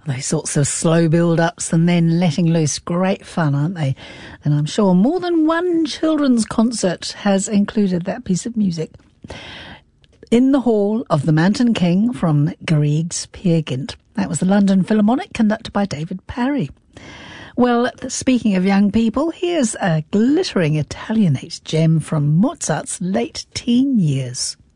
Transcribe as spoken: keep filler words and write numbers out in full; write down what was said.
Those sorts of slow build-ups and then letting loose, great fun, aren't they? And I'm sure more than one children's concert has included that piece of music. In the Hall of the Mountain King from Garrigues Peer Gynt. That was the London Philharmonic, conducted by David Parry. Well, speaking of young people, here's a glittering Italianate gem from Mozart's late teen years.